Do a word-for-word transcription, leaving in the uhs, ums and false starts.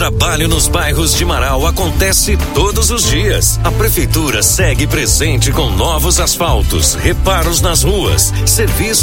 trabalho nos bairros de Marau acontece todos os dias. A prefeitura segue presente com novos asfaltos, reparos nas ruas, serviços